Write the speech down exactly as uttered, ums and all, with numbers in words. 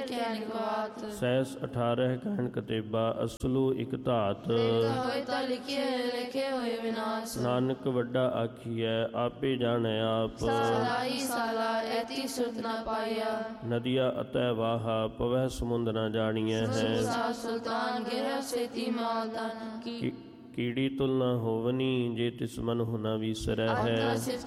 ਕਹਿਣ ਬਾਤ। ਸੈਸ ਅਠਾਰਹ ਕਹਿਣ ਕਤੇਬਾ ਅਸਲੂ ਇਕ ਧਾਤ। ਹੋਏ ਤਾਂ ਲਿਖੇ ਲਿਖੇ ਹੋਏ ਵਿਨਾਸ਼। ਨਾਨਕ ਵੱਡਾ ਆਖੀਐ ਆਪੇ ਜਾਣੈ ਆਪ। ਸਾਲਾਈ ਸਾਲਾ ਐਤੀ ਸੁਰਤ ਨਾ ਪਾਇਆ। ਨਦੀਆ ਅਤੈ ਵਾਹਾ ਪਵੈ ਸਮੁੰਦ ਨਾ ਜਾਣੀਐ ਹੈ। ਸੁਲਤਾਨ ਗਿਰਹਿ ਸੇਤੀ ਮਾਲ ਤਨ ਕੀ ਕੀੜੀ ਤੁਲ ਨਾ ਹੋਵਨੀ ਜੇ ਤਿਸ ਮਨੁ ਨ ਵੀਸਰੈ ਹੈ।